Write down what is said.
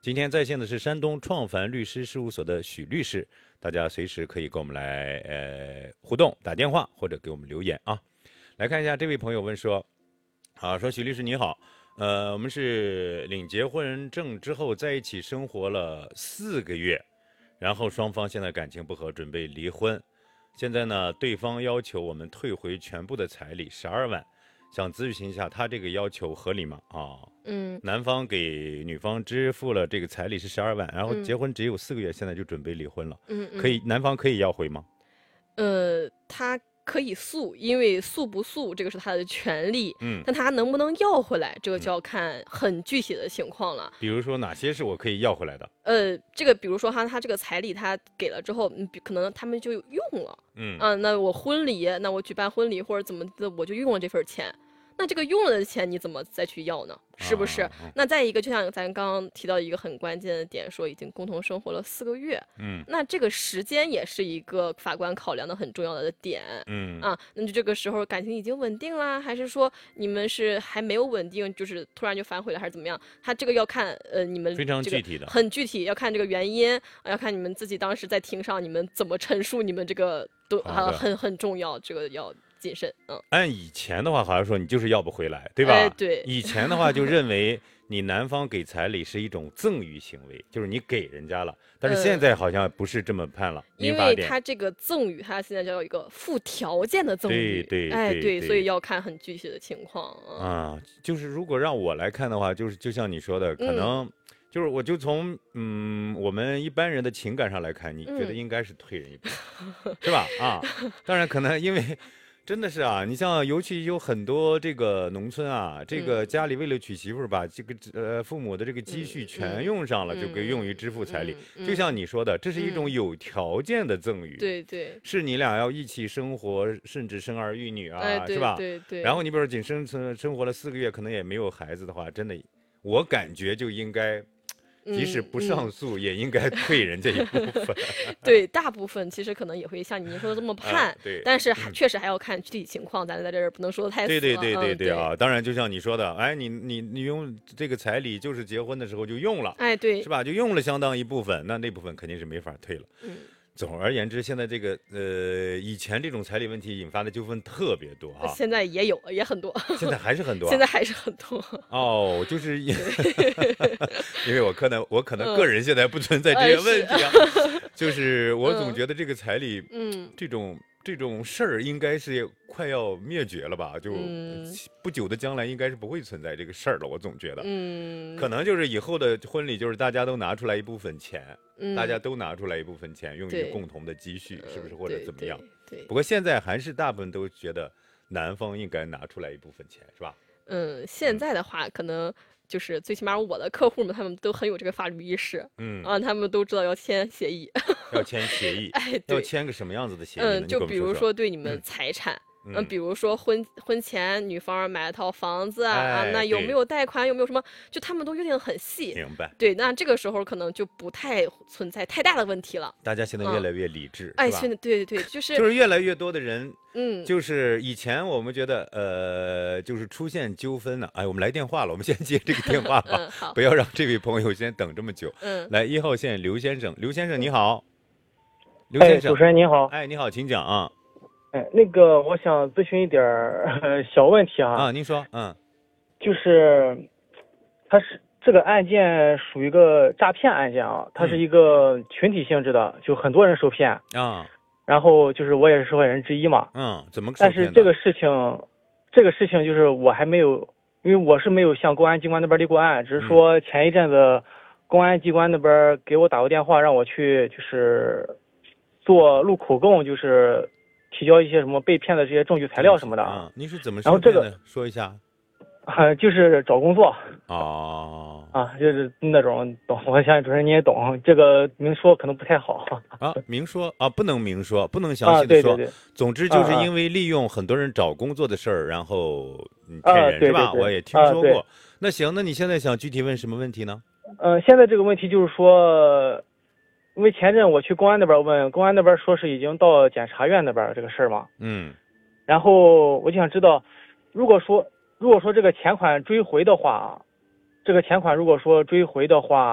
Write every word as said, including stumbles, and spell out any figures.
今天在线的是山东创凡律师事务所的许律师，大家随时可以跟我们来呃互动，打电话或者给我们留言啊。来看一下这位朋友问说，啊，说许律师你好，呃，我们是领结婚证之后在一起生活了四个月，然后双方现在感情不和，准备离婚。现在呢，对方要求我们退回全部的彩礼十二万，想咨询一下他这个要求合理吗？啊， 嗯， 男方给女方支付了这个彩礼是十二万，然后结婚只有四个月，现在就准备离婚了。 嗯嗯， 可以，男方可以要回吗？ 呃，他可以诉，因为诉不诉这个是他的权利， 嗯， 但他能不能要回来，这个就要看很具体的情况了。 比如说哪些是我可以要回来的？ 呃，这个比如说他他这个彩礼他给了之后，嗯，比可能他们就用了， 嗯啊，那我婚礼，那我举办婚礼或者怎么的，我就用了这份钱。那这个用了的钱你怎么再去要呢？是不是？ 啊啊啊那再一个，就像咱刚刚提到一个很关键的点，说已经共同生活了四个月， 嗯那这个时间也是一个法官考量的很重要的点。 嗯啊，那就这个时候感情已经稳定啦，还是说你们是还没有稳定，就是突然就反悔了，还是怎么样？他这个要看呃你们非常这个具体的很具体，要看这个原因，要看你们自己当时在庭上你们怎么陈述你们这个都好的啊很很重要，这个要谨慎。嗯， 按以前的话，好像说你就是要不回来，对吧？ 哎对以前的话就认为你男方给彩礼是一种赠与行为，就是你给人家了。但是现在好像不是这么判了， 因为民法典。 他这个赠与，他现在叫一个附条件的赠与， 对对哎对对所以要看很具体的情况。嗯啊，就是如果让我来看的话，就是就像你说的，可能就是我就从嗯我们一般人的情感上来看，你觉得嗯应该是退人一步，是吧？啊，当然可能因为真的是啊，你像尤其有很多这个农村啊，这个家里为了娶媳妇儿，把这个呃父母的这个积蓄全用上了，就给用于支付彩礼。 嗯嗯就像你说的，这是一种嗯有条件的赠与。 对对， 是你俩要一起生活，甚至生儿育女啊， 哎对是吧？ 对对， 然后你比如说仅生存生活了四个月，可能也没有孩子的话，真的，我感觉就应该，即使不上诉，也应该退人这一部分。 对，大部分其实可能也会像您说的这么判， 啊对但是还确实还要看具体情况，咱在这儿不能说的太死对对对了嗯对对啊！当然，就像你说的，哎，你你你用这个彩礼，就是结婚的时候就用了， 哎对是，吧？就用了相当一部分，那那部分肯定是没法退了。 嗯总而言之，现在这个呃，以前这种彩礼问题引发的纠纷特别多啊， 现在也有也很多， 现在还是很多啊。 现在还是很多。 哦，就是因因为我可能我可能嗯个人现在不存在这些问题啊，就是我总嗯觉得这个彩礼嗯这种这种事儿应该是快要灭绝了吧？就嗯不久的将来应该是不会存在这个事儿了，我总觉得。 嗯， 可能就是以后的婚礼，就是大家都拿出来一部分钱， 嗯大家都拿出来一部分钱用于对共同的积蓄，是不是或者对怎么样？ 对，对不过现在还是大部分都觉得男方应该拿出来一部分钱，是吧？ 嗯，现在的话可能。就是最起码我的客户们，他们都很有这个法律意识， 嗯啊，他们都知道要签协议， 要签协议， 哎， 要对， 签个什么样子的协议呢？ 嗯， 你就比如给我们说说对你们财产， 嗯嗯，比如说婚婚前女方买了套房子啊，啊哎那有对没有贷款，有没有什么，就他们都约定得很细， 明白。 对，那这个时候可能就不太存在太大的问题了。 大家现在越来越理智， 哎， 是吧现？在对对对，就是就是越来越多的人， 嗯， 就是以前我们觉得，呃，就是出现纠纷呢。哎，我们来电话了，我们先接这个电话吧， 嗯好不要让这位朋友先等这么久。 嗯来，一号线刘先生，刘先生你好，刘哎， 先生主，持人您好。 哎，你好，请讲啊哎，那个我想咨询一点儿呃小问题啊， 啊，您说，嗯就是它是这个案件属于一个诈骗案件啊，它是一个群体性质的，就很多人受骗， 啊然后就是我也是受害人之一嘛。 嗯，怎么受但骗的？ 是这个事情，这个事情就是我还没有，因为我是没有向公安机关那边立过案，只是说前一阵子公安机关那边给我打过电话，让我去就是做录口供，就是提交一些什么被骗的这些证据材料什么的啊， 嗯，您是怎么然后这个受骗的？说一下。 啊就是找工作哦啊，就是那种懂，我相信主持人你也懂，这个明说可能不太好啊，明说啊，不能明说，不能详啊， 细的说。 对对对， 总之就是啊啊因为利用很多人找工作的事儿，然后嗯啊骗人是吧？ 对对对我也听啊对说过。那行，那你现在想具体问什么问题呢？ 呃，现在这个问题就是说，因为前阵我去公安那边问，公安那边说是已经到检察院那边这个事儿嘛， 嗯然后我就想知道，如果说如果说这个钱款追回的话，这个钱款如果说追回的话。